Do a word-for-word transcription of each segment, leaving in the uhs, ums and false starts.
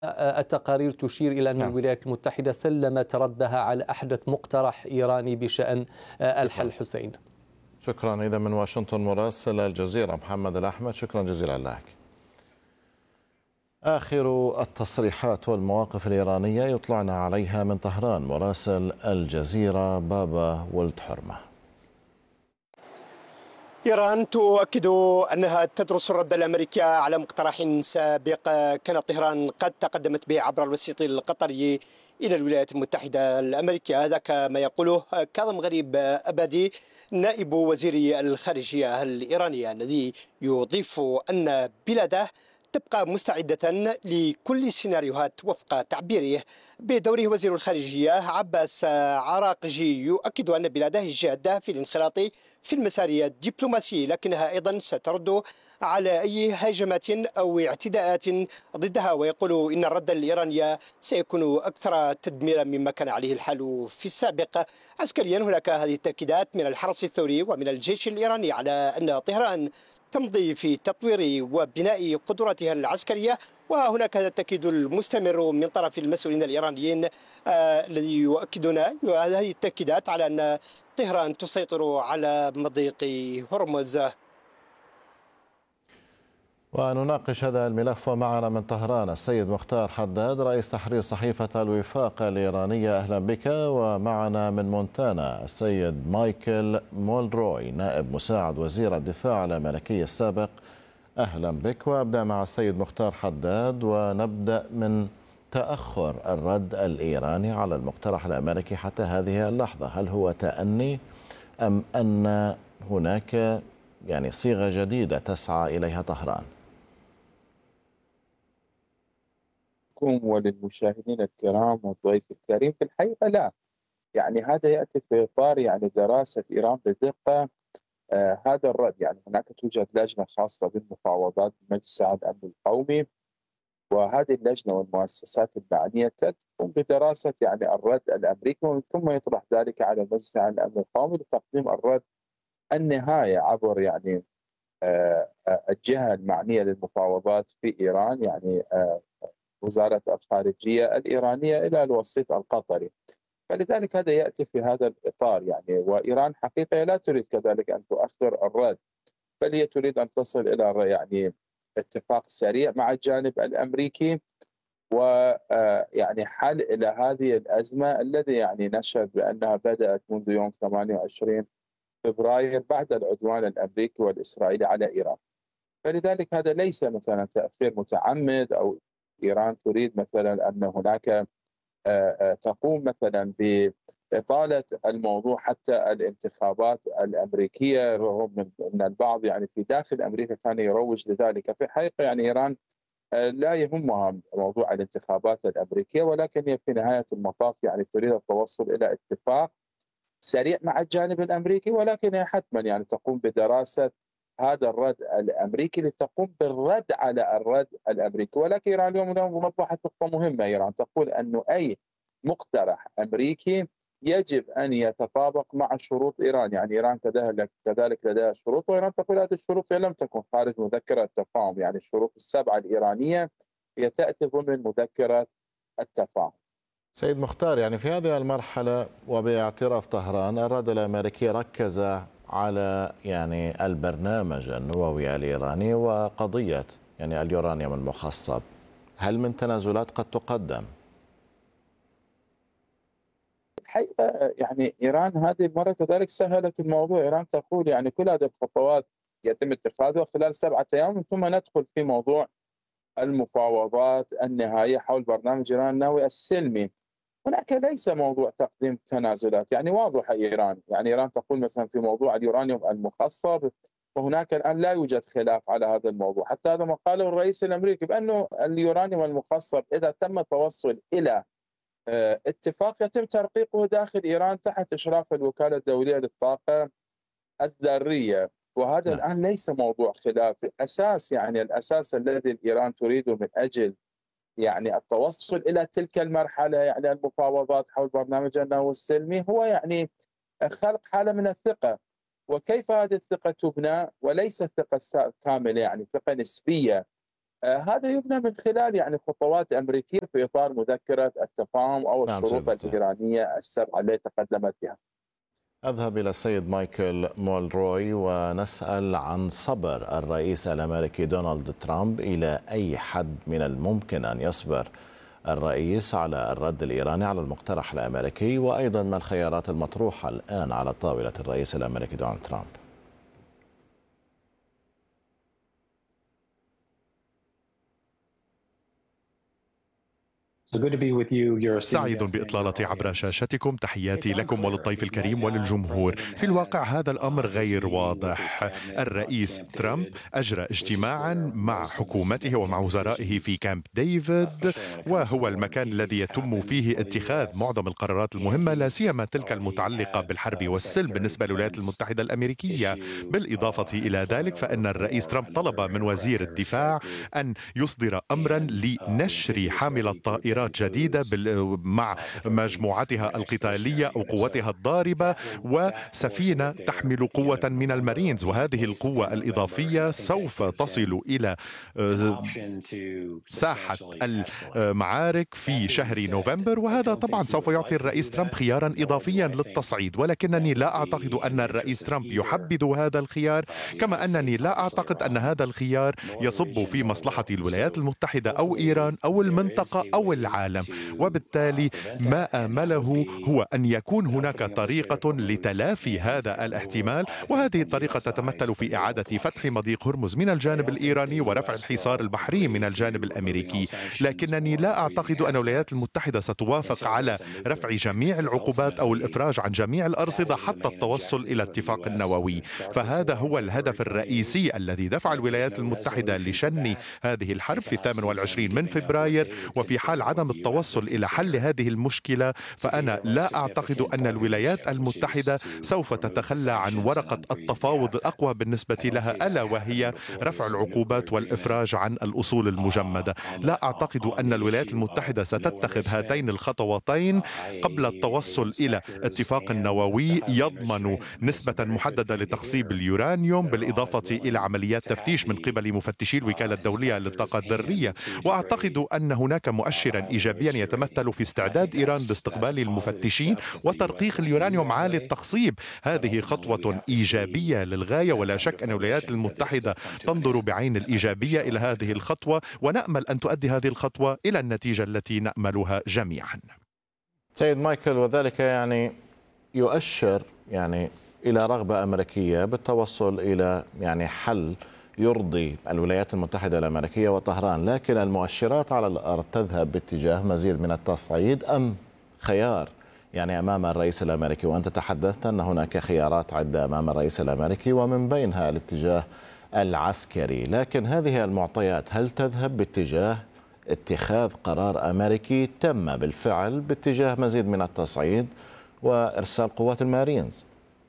التقارير تشير إلى أن نعم. الولايات المتحدة سلمت ردها على أحدث مقترح إيراني بشأن شكرا. الحل. حسين، شكرا. إذا من واشنطن مراسل الجزيرة محمد الأحمد، شكرا جزيلا لك. آخر التصريحات والمواقف الإيرانية يطلعنا عليها من طهران مراسل الجزيرة بابا ولد حرمة. إيران تؤكد أنها تدرس الرد الأمريكي على مقترح سابق كانت طهران قد تقدمت به عبر الوسيط القطري إلى الولايات المتحدة الأمريكية. هذا كما يقوله كاظم غريب أبادي نائب وزير الخارجية الإيرانية، الذي يضيف أن بلاده تبقى مستعدة لكل سيناريوهات وفق تعبيره. بدوره وزير الخارجية عباس عراقجي يؤكد أن بلاده جادة في الانخراط في المسار الدبلوماسي، لكنها أيضا سترد على أي هجمات أو اعتداءات ضدها، ويقول إن الرد الإيراني سيكون أكثر تدميرا مما كان عليه الحال في السابق. عسكريا هناك هذه التأكيدات من الحرس الثوري ومن الجيش الإيراني على أن طهران تمضي في تطوير وبناء قدراتها العسكرية، وهناك هذا التأكيد المستمر من طرف المسؤولين الإيرانيين آه الذي يؤكدون هذه التأكيدات على أن طهران تسيطر على مضيق هرمز. ونناقش هذا الملف ومعنا من طهران السيد مختار حداد رئيس تحرير صحيفة الوفاق الإيرانية، أهلا بك. ومعنا من مونتانا السيد مايكل مولروي نائب مساعد وزير الدفاع الأمريكي السابق، أهلا بك. وأبدأ مع السيد مختار حداد ونبدأ من تأخر الرد الإيراني على المقترح الأمريكي حتى هذه اللحظة. هل هو تأني أم أن هناك يعني صيغة جديدة تسعى إليها طهران؟ وللمشاهدين الكرام والضيف الكريم، في الحقيقة لا، يعني هذا يأتي في إطار يعني دراسة إيران بدقة. آه هذا الرد، يعني هناك توجد لجنة خاصة بالمفاوضات بمجلس الأمن القومي، وهذه اللجنة والمؤسسات المعنية تقوم بدراسة يعني الرد الأمريكي، ومن ثم يطرح ذلك على مجلس الأمن القومي لتقديم الرد النهاية عبر يعني آه الجهة المعنية للمفاوضات في إيران، يعني آه وزارة الخارجية الإيرانية إلى الوسيط القطري. فلذلك هذا يأتي في هذا الإطار يعني، وإيران حقيقة لا تريد كذلك أن تؤخر الرد، بل هي تريد أن تصل إلى يعني اتفاق سريع مع الجانب الأمريكي، ويعني حل إلى هذه الأزمة الذي يعني نشهد بأنها بدأت منذ يوم ثمانية وعشرين فبراير بعد العدوان الأمريكي والإسرائيلي على إيران. فلذلك هذا ليس مثلا تأخير متعمد أو إيران تريد مثلا أن هناك تقوم مثلا بإطالة الموضوع حتى الانتخابات الأمريكية، رغم من أن البعض يعني في داخل أمريكا كان يروج لذلك. في الحقيقة يعني إيران لا يهمها موضوع الانتخابات الأمريكية، ولكن هي في نهاية المطاف يعني تريد التوصل إلى اتفاق سريع مع الجانب الأمريكي، ولكن هي حتما يعني تقوم بدراسة هذا الرد الامريكي لتقوم بالرد على الرد الامريكي. ولكن ايران اليوم وضحت نقطه مهمه، ايران تقول انه اي مقترح امريكي يجب ان يتطابق مع شروط ايران، يعني ايران كذلك كذلك لديها شروط، وايران تقول هذه الشروط لم تكن خارج مذكره التفاهم، يعني الشروط السبعه الايرانيه هي تاتي ضمن مذكره التفاهم. سيد مختار، يعني في هذه المرحله وباعتراف طهران الرد الامريكي ركز على يعني البرنامج النووي الإيراني وقضية يعني اليورانيوم المخصب، هل من تنازلات قد تقدم؟ الحقيقة يعني إيران هذه المرة كذلك سهلت الموضوع. إيران تقول يعني كل هذه الخطوات يتم اتخاذها خلال سبعة أيام، ثم ندخل في موضوع المفاوضات النهائية حول برنامج إيران النووي السلمي. هناك ليس موضوع تقديم تنازلات، يعني واضحة إيران، يعني إيران تقول مثلا في موضوع اليورانيوم المخصب، وهناك الآن لا يوجد خلاف على هذا الموضوع، حتى هذا ما قاله الرئيس الأمريكي بأنه اليورانيوم المخصب إذا تم التوصل إلى اتفاق يتم ترقيقه داخل إيران تحت إشراف الوكالة الدولية للطاقة الذرية، وهذا نعم. الآن ليس موضوع خلاف. أساس يعني الأساس الذي إيران تريده من أجل يعني التوصل إلى تلك المرحلة، يعني المفاوضات حول برنامج النووي السلمي، هو يعني خلق حالة من الثقة. وكيف هذه الثقة تبنى؟ وليس ثقة كاملة، يعني ثقة نسبية. آه، هذا يبنى من خلال يعني خطوات أمريكية في إطار مذكرة التفاهم أو نعم الشروط سيد. الإيرانية السبعة التي تقدمت بها. أذهب إلى السيد مايكل مولروي ونسأل عن صبر الرئيس الأمريكي دونالد ترامب. إلى أي حد من الممكن أن يصبر الرئيس على الرد الإيراني على المقترح الأمريكي، وأيضا ما الخيارات المطروحة الآن على طاولة الرئيس الأمريكي دونالد ترامب؟ سعيد بإطلالتي عبر شاشتكم. تحياتي لكم وللضيف الكريم وللجمهور. في الواقع هذا الأمر غير واضح. الرئيس ترامب أجرى اجتماعا مع حكومته ومع وزرائه في كامب ديفيد، وهو المكان الذي يتم فيه اتخاذ معظم القرارات المهمة، لا سيما تلك المتعلقة بالحرب والسلم بالنسبة للولايات المتحدة الأمركية. بالإضافة إلى ذلك فإن الرئيس ترامب طلب من وزير الدفاع أن يصدر أمرا لنشر حاملة طائرات جديدة مع مجموعتها القتالية أو قوتها الضاربة، وسفينة تحمل قوة من المارينز، وهذه القوة الإضافية سوف تصل إلى ساحة المعارك في شهر نوفمبر، وهذا طبعا سوف يعطي الرئيس ترامب خيارا إضافيا للتصعيد. ولكنني لا أعتقد أن الرئيس ترامب يحبذ هذا الخيار، كما أنني لا أعتقد أن هذا الخيار يصب في مصلحة الولايات المتحدة أو إيران أو المنطقة أو العالم. وبالتالي ما آمله هو أن يكون هناك طريقة لتلافي هذا الاحتمال، وهذه الطريقة تتمثل في إعادة فتح مضيق هرمز من الجانب الإيراني ورفع الحصار البحري من الجانب الأمريكي. لكنني لا أعتقد أن الولايات المتحدة ستوافق على رفع جميع العقوبات أو الإفراج عن جميع الأرصدة حتى التوصل إلى اتفاق نووي. فهذا هو الهدف الرئيسي الذي دفع الولايات المتحدة لشن هذه الحرب في الثامن والعشرين من فبراير. وفي حال عدم التوصل إلى حل هذه المشكلة فأنا لا أعتقد أن الولايات المتحدة سوف تتخلى عن ورقة التفاوض الأقوى بالنسبة لها، ألا وهي رفع العقوبات والإفراج عن الأصول المجمدة. لا أعتقد أن الولايات المتحدة ستتخذ هاتين الخطوتين قبل التوصل إلى اتفاق نووي يضمن نسبة محددة لتخصيب اليورانيوم، بالإضافة إلى عمليات تفتيش من قبل مفتشي الوكالة الدولية للطاقة الذرية. وأعتقد أن هناك مؤشرا إيجابيا يتمثل في استعداد إيران لاستقبال المفتشين وترقيق اليورانيوم عالي التخصيب. هذه خطوة إيجابية للغاية، ولا شك أن الولايات المتحدة تنظر بعين الإيجابية إلى هذه الخطوة، ونأمل أن تؤدي هذه الخطوة إلى النتيجة التي نأملها جميعا. سيد مايكل، وذلك يعني يؤشر يعني إلى رغبة أمريكية بالتوصل إلى يعني حل يرضي الولايات المتحدة الأمريكية وطهران، لكن المؤشرات على الأرض تذهب باتجاه مزيد من التصعيد أم خيار يعني أمام الرئيس الأمريكي؟ وأنت تحدثت أن هناك خيارات عدة أمام الرئيس الأمريكي ومن بينها الاتجاه العسكري، لكن هذه المعطيات هل تذهب باتجاه اتخاذ قرار أمريكي تم بالفعل باتجاه مزيد من التصعيد وإرسال قوات المارينز؟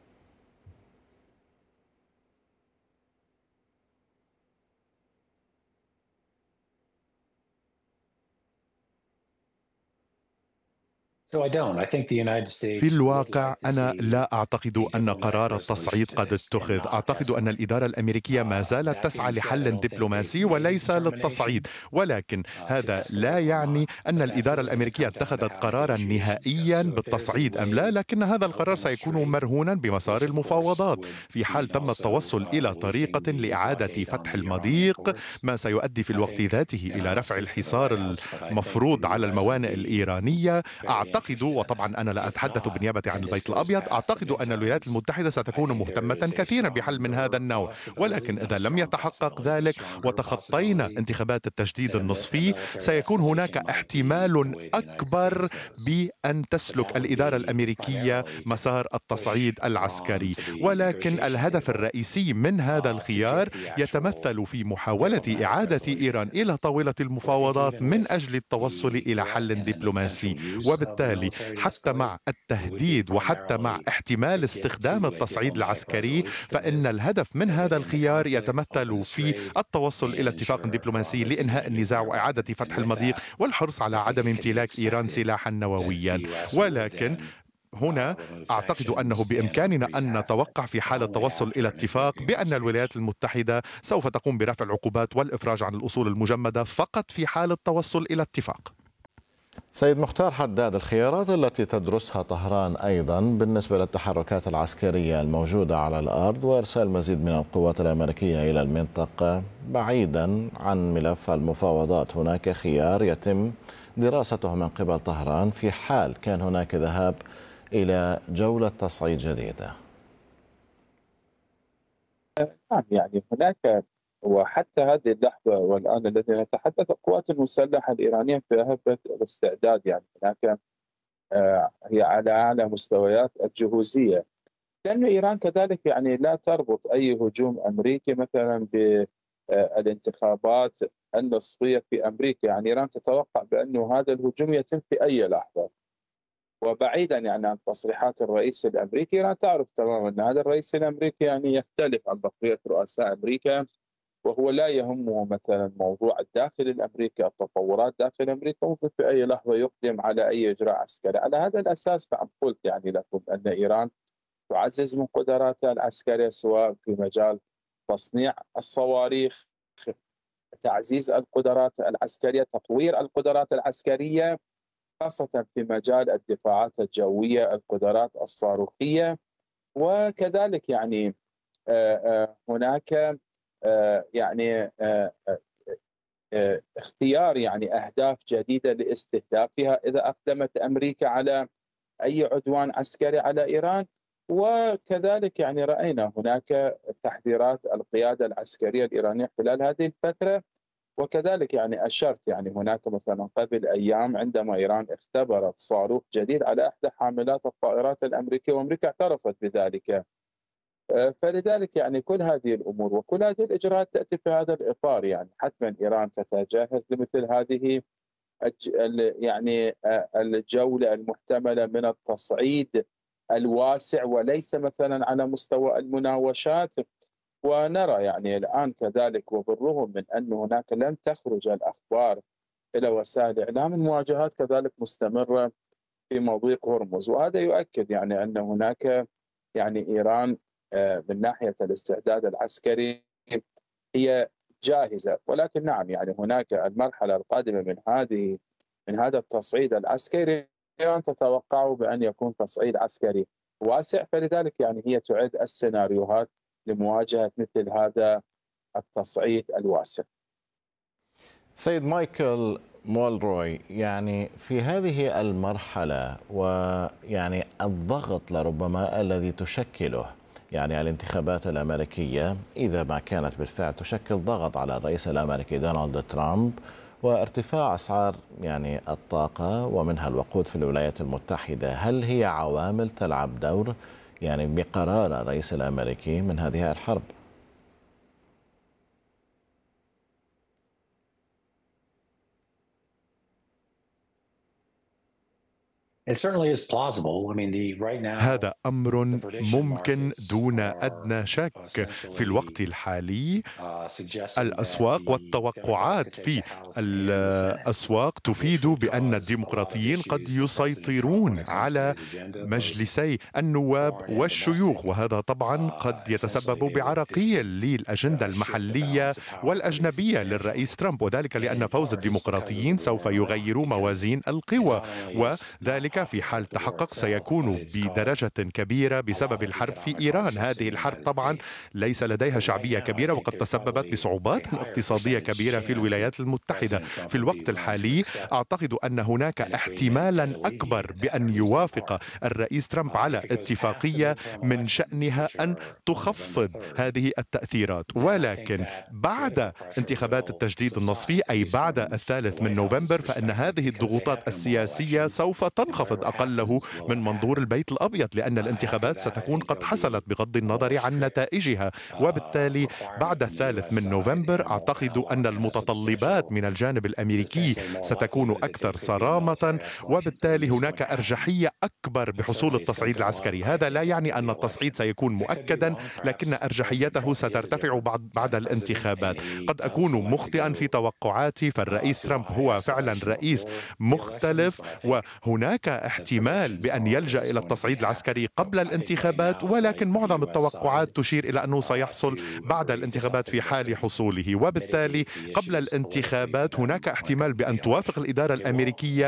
في الواقع أنا لا أعتقد أن قرار التصعيد قد اتخذ. أعتقد أن الإدارة الأمريكية ما زالت تسعى لحل دبلوماسي وليس للتصعيد، ولكن هذا لا يعني أن الإدارة الأمريكية اتخذت قرارا نهائيا بالتصعيد أم لا، لكن هذا القرار سيكون مرهونا بمسار المفاوضات. في حال تم التوصل إلى طريقة لإعادة فتح المضيق، ما سيؤدي في الوقت ذاته إلى رفع الحصار المفروض على الموانئ الإيرانية، أعتقد أعتقد، وطبعا أنا لا أتحدث بالنيابة عن البيت الأبيض، أعتقد أن الولايات المتحدة ستكون مهتمة كثيرا بحل من هذا النوع. ولكن إذا لم يتحقق ذلك وتخطينا انتخابات التجديد النصفي، سيكون هناك احتمال أكبر بأن تسلك الإدارة الأمريكية مسار التصعيد العسكري. ولكن الهدف الرئيسي من هذا الخيار يتمثل في محاولة إعادة إيران إلى طاولة المفاوضات من أجل التوصل إلى حل دبلوماسي. وبالتالي حتى مع التهديد وحتى مع احتمال استخدام التصعيد العسكري، فإن الهدف من هذا الخيار يتمثل في التوصل إلى اتفاق دبلوماسي لإنهاء النزاع وإعادة فتح المضيق والحرص على عدم امتلاك إيران سلاحا نوويا. ولكن هنا أعتقد أنه بإمكاننا أن نتوقع في حال التوصل إلى اتفاق بأن الولايات المتحدة سوف تقوم برفع العقوبات والإفراج عن الأصول المجمدة فقط في حال التوصل إلى اتفاق. سيد مختار حداد، الخيارات التي تدرسها طهران أيضا بالنسبة للتحركات العسكرية الموجودة على الأرض وإرسال مزيد من القوات الأمريكية إلى المنطقة بعيدا عن ملف المفاوضات، هناك خيار يتم دراسته من قبل طهران في حال كان هناك ذهاب إلى جولة تصعيد جديدة. نعم، يعني هناك وحتى هذه اللحظة والآن الذي نتحدث القوات المسلحة الإيرانية في أهبة الاستعداد، يعني هناك آه، هي على أعلى مستويات الجهوزية، لأن إيران كذلك يعني لا تربط أي هجوم أمريكي مثلا بالانتخابات النصفية في أمريكا. يعني إيران تتوقع بأن هذا الهجوم يتم في أي لحظة، وبعيدا يعني عن تصريحات الرئيس الأمريكي، إيران تعرف تماما أن هذا الرئيس الأمريكي يعني يختلف عن بقية رؤساء أمريكا، وهو لا يهمه مثلا موضوع الداخل الأمريكي، التطورات داخل أمريكا، ممكن في أي لحظة يقدم على أي إجراء عسكري. على هذا الأساس نعم قلت يعني لكم أن إيران تعزز من قدراتها العسكرية سواء في مجال تصنيع الصواريخ، تعزيز القدرات العسكرية، تطوير القدرات العسكرية خاصة في مجال الدفاعات الجوية، القدرات الصاروخية، وكذلك يعني هناك يعني اختيار يعني أهداف جديدة لاستهدافها إذا أقدمت أمريكا على أي عدوان عسكري على إيران. وكذلك يعني رأينا هناك تحذيرات القيادة العسكرية الإيرانية خلال هذه الفترة، وكذلك يعني أشرت يعني هناك مثلا قبل أيام عندما إيران اختبرت صاروخ جديد على إحدى حاملات الطائرات الأمريكية، وأمريكا اعترفت بذلك. فلذلك يعني كل هذه الأمور وكل هذه الإجراءات تأتي في هذا الإطار، يعني حتما إيران تتجهز لمثل هذه يعني الجولة المحتملة من التصعيد الواسع وليس مثلا على مستوى المناوشات. ونرى يعني الآن كذلك وبالرغم من أن هناك لم تخرج الأخبار إلى وسائل الإعلام، المواجهات كذلك مستمرة في مضيق هرمز، وهذا يؤكد يعني أن هناك يعني إيران من ناحية الاستعداد العسكري هي جاهزة. ولكن نعم يعني هناك المرحلة القادمة من هذه من هذا التصعيد العسكري إيران تتوقع بأن يكون تصعيد عسكري واسع، فلذلك يعني هي تعد السيناريوهات لمواجهة مثل هذا التصعيد الواسع. سيد مايكل مولروي، يعني في هذه المرحلة ويعني الضغط لربما الذي تشكله يعني الانتخابات الأمريكية إذا ما كانت بالفعل تشكل ضغط على الرئيس الأمريكي دونالد ترامب، وارتفاع أسعار يعني الطاقة ومنها الوقود في الولايات المتحدة، هل هي عوامل تلعب دور يعني بقرار الرئيس الأمريكي من هذه الحرب؟ هذا أمر ممكن دون أدنى شك. في الوقت الحالي الأسواق والتوقعات في الأسواق تفيد بأن الديمقراطيين قد يسيطرون على مجلسي النواب والشيوخ، وهذا طبعا قد يتسبب بعرقيل للأجندة المحلية والأجنبية للرئيس ترامب، وذلك لأن فوز الديمقراطيين سوف يغير موازين القوى، وذلك في حال تحقق سيكون بدرجة كبيرة بسبب الحرب في إيران. هذه الحرب طبعا ليس لديها شعبية كبيرة وقد تسببت بصعوبات اقتصادية كبيرة في الولايات المتحدة. في الوقت الحالي أعتقد أن هناك احتمالا أكبر بأن يوافق الرئيس ترامب على اتفاقية من شأنها أن تخفض هذه التأثيرات، ولكن بعد انتخابات التجديد النصفي أي بعد الثالث من نوفمبر فإن هذه الضغوطات السياسية سوف تنخفض أقله من منظور البيت الأبيض، لأن الانتخابات ستكون قد حصلت بغض النظر عن نتائجها، وبالتالي بعد الثالث من نوفمبر أعتقد أن المتطلبات من الجانب الأمريكي ستكون أكثر صرامة، وبالتالي هناك أرجحية أكبر بحصول التصعيد العسكري. هذا لا يعني أن التصعيد سيكون مؤكدا، لكن أرجحيته سترتفع بعد, بعد الانتخابات. قد أكون مخطئا في توقعاتي، فالرئيس ترامب هو فعلا رئيس مختلف، وهناك هناك احتمال بأن يلجأ إلى التصعيد العسكري قبل الانتخابات، ولكن معظم التوقعات تشير إلى أنه سيحصل بعد الانتخابات في حال حصوله. وبالتالي قبل الانتخابات هناك احتمال بأن توافق الإدارة الأمريكية